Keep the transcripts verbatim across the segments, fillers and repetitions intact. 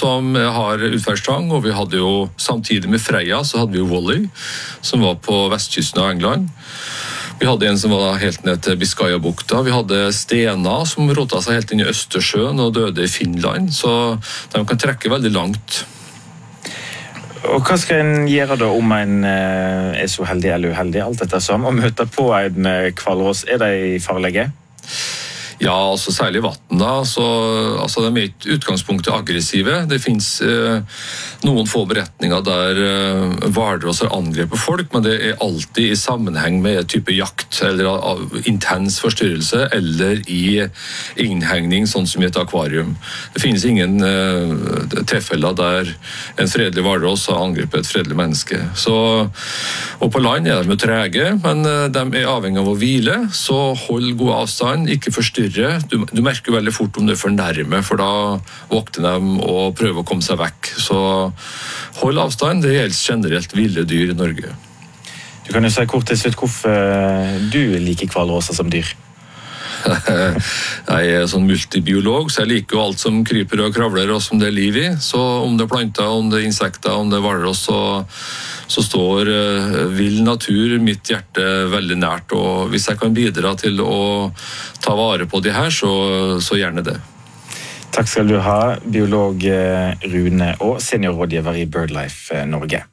som har utferdsstang, og vi hadde jo samtidig med Freya så hadde vi jo Wally, som var på vestkysten av England. Vi hadde en som var helt ned til Biskaya-bukta. Vi hadde Stena som rådte seg helt inn i Østersjøen og døde i Finland, så de kan trekke veldig langt. Og hva skal en gjøre da om en er så heldig eller uheldig, alt dette som, og møter på en hvalross? Er de farlige? Ja, altså særlig vatten da, så, altså de er i utgangspunktet aggressive. Det finnes eh, noen få beretninger der eh, hvalrosser angreper folk, men det er alltid i sammenheng med en type jakt, eller av, av intens forstyrrelse, eller i innhegning, sånn som i et akvarium. Det finnes ingen eh, tilfeller der en fredelig hvalross har angrepet et fredelig menneske. Så, og på land er de jo trege, men eh, de er avhengig av å hvile, så hold god avstand, ikke forstyrre. Du, du merker veldig fort om det er for nærme, for da våkner de og prøver å komme seg vekk. Så hold avstand, det gjelder generelt ville dyr i Norge. Du kan jo si kort til slutt hvorfor du liker hvalrosser som dyr. Jeg er sånn multibiolog, så jeg liker jo alt som kryper og kravler og som det er liv i. Så om det er planter, om det er insekter, om det er hvalross, så, så står uh, vill natur mitt hjerte veldig nært. Og hvis jeg kan bidra til å ta vare på de her, så, så gjerne det. Takk skal du ha, biolog Rune og seniorrådgiver i BirdLife Norge.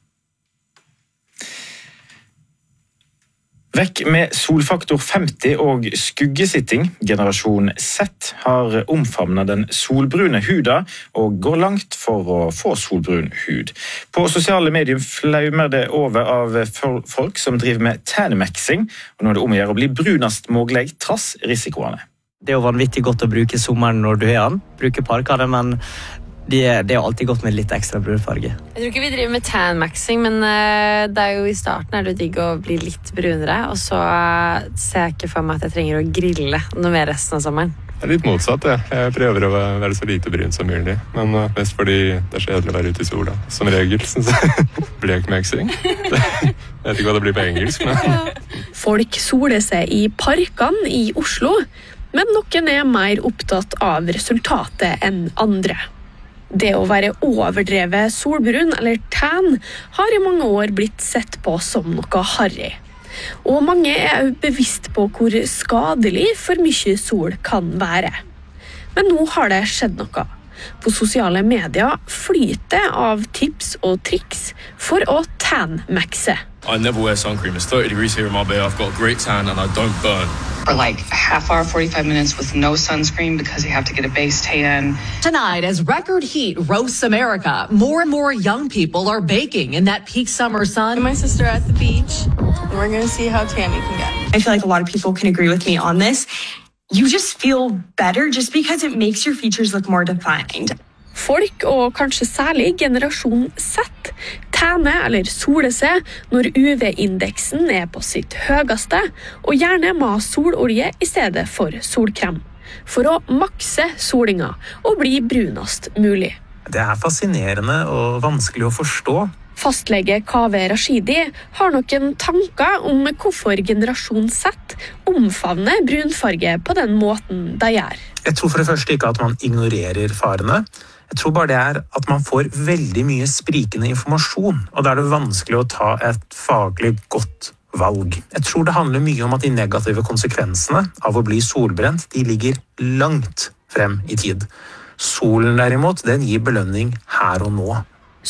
Vekk med solfaktor femti og skuggesitting. Generasjon Z har omfavnet den solbrune huda og går langt for å få solbrun hud. På sosiale medier flaumer det over av folk som driver med tanmaxing, og nå er det om å gjøre å bli brunast mulig trass risikoene. Det er jo vanvittig godt å bruke sommeren når du har den, bruke parkene, men Det er, det er alltid godt med litt ekstra brunfarge. Jeg tror ikke vi driver med tan-maxing, men uh, det er jo i starten er det digg å bli litt brunere, og så uh, ser jeg ikke for meg at jeg trenger å grille noe mer resten av sommeren. Det er litt motsatt, ja. Jeg prøver å være så lite brun som mulig, men uh, mest fordi det er så kjedelig å være ute i sola. Som regel, synes jeg. Blekmaxing. Jeg vet ikke hva det blir på engelsk, men... Folk soler seg i parkene i Oslo, men noen er mer opptatt av resultatet enn andre. Det å være overdrevet solbrun eller tan har i mange år blitt sett på som noe harry. Og mange er bevisst på hvor skadelig for mye sol kan være. Men nå har det skjedd noe. På sosiale medier flyter av tips og triks for å tan-maxe. I never wear sun cream. It's thirty degrees here in my bay. I've got great tan and I don't burn. For like a half hour, forty-five minutes with no sunscreen because you have to get a base tan. Tonight, as record heat roasts America, more and more young people are baking in that peak summer sun. My sister at the beach, and we're going to see how tan you can get. I feel like a lot of people can agree with me on this. You just feel better just because it makes your features look more defined. Folk, og kanskje særlig generasjon Z, tanner eller soler seg når U V-indeksen er på sitt høyeste, og gjerne må ha sololje i stedet for solkrem, for å makse solinga og bli brunast mulig. Det er fascinerende og vanskelig å forstå. Fastlege Kaveh Rashidi har noen tanker om hvorfor generasjon Z omfavner brunfarge på den måten de gjør. Jeg tror for det første ikke at man ignorerer farene. Jeg tror bare det er at man får veldig mye sprikende informasjon, og da er det vanskelig å ta et faglig godt valg. Jeg tror det handler mye om at de negative konsekvensene av å bli solbrent, de ligger langt frem i tid. Solen derimot, den gir belønning her og nå.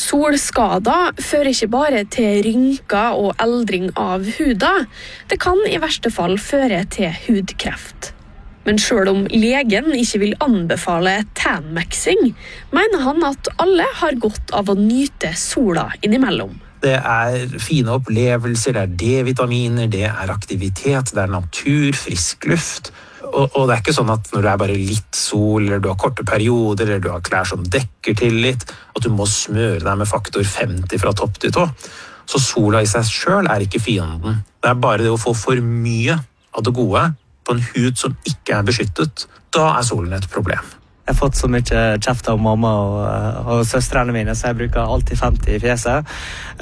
Solskader fører ikke bare til rynker og eldring av huda, det kan i verste fall føre til hudkreft. Men selv om legen ikke vil anbefale tan-maxing, mener han at alle har godt av å nyte sola innimellom. Det er fine opplevelser, det er D-vitaminer, det er aktivitet, det er natur, frisk luft. Og, og det er ikke sånn at når det er bare litt sol, eller du har korte perioder, eller du har klær som dekker til litt, at du må smøre deg med faktor femti fra topp til tå. Så sola i seg selv er ikke fienden. Det er bare det å få for mye av det gode på en hud som ikke er beskyttet. Da er solen et problem. Jeg har fått så mye kjeft av mamma og, og søstrene mine, så jeg bruker alltid femti i fjeset.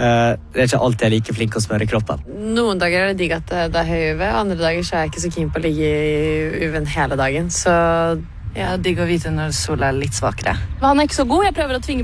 Det er ikke alltid jeg er like flink å smøre kroppen. Noen dager er det digg at det er høy U V, andre dager så er jeg ikke så keen på å ligge i U V-en hele dagen. Så ja, digg å vite når sola er litt svakere. Han er ikke så god, jeg prøver å tvinge